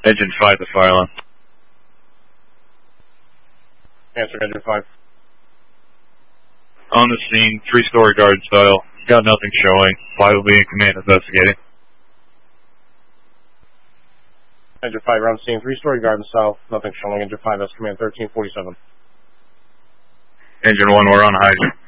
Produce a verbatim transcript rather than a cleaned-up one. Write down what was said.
Engine five to fire alarm. Answer, Engine five. On the scene, three-story garden style. Got nothing showing. Five will be in command investigating. Engine five, around scene, three-story garden style. Nothing showing. Engine five, that's command thirteen forty-seven. Engine one, we're on hydrant.